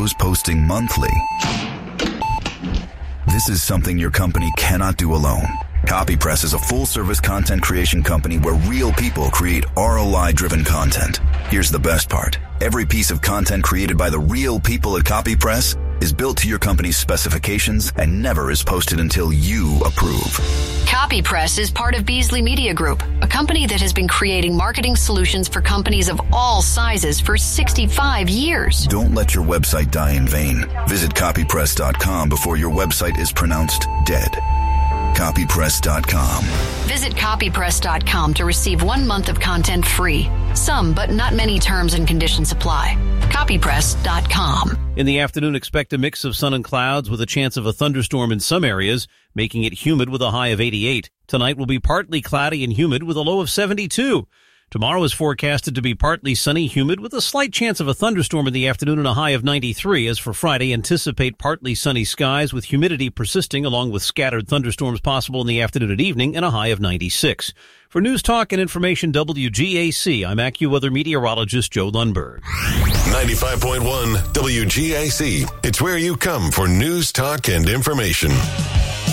pros posting monthly. This is something your company cannot do alone. CopyPress is a full-service content creation company where real people create ROI-driven content. Here's the best part. Every piece of content created by the real people at CopyPress is built to your company's specifications and never is posted until you approve. CopyPress is part of Beasley Media Group, a company that has been creating marketing solutions for companies of all sizes for 65 years. Don't let your website die in vain. Visit copypress.com before your website is pronounced dead. Copypress.com. Visit copypress.com to receive 1 month of content free. Some, but not many terms and conditions apply. Copypress.com. In the afternoon, expect a mix of sun and clouds with a chance of a thunderstorm in some areas, making it humid with a high of 88. Tonight will be partly cloudy and humid with a low of 72. Tomorrow is forecasted to be partly sunny, humid, with a slight chance of a thunderstorm in the afternoon and a high of 93. As for Friday, anticipate partly sunny skies with humidity persisting along with scattered thunderstorms possible in the afternoon and evening and a high of 96. For News Talk and Information WGAC, I'm AccuWeather meteorologist Joe Lundberg. 95.1 WGAC. It's where you come for news, talk, and information.